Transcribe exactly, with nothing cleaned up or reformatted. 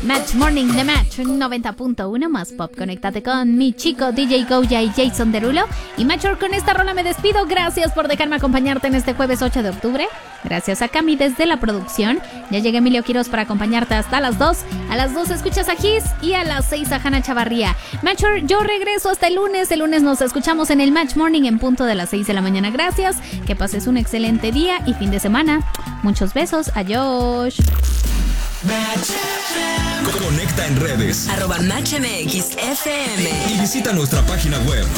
Match Morning de Match noventa punto uno más pop. Conéctate con mi chico D J Goya y Jason Derulo. Y Matcher, con esta rola me despido. Gracias por dejarme acompañarte en este jueves ocho de octubre. Gracias a Cami desde la producción. Ya llega Emilio Quiroz para acompañarte hasta las dos. A las dos escuchas a Giz y a las seis a Hanna Chavarría. Matcher, yo regreso hasta el lunes. El lunes nos escuchamos en el Match Morning en punto de las seis de la mañana. Gracias. Que pases un excelente día y fin de semana. Muchos besos. Adiós. Conecta en redes arroba Match M X F M y visita nuestra página web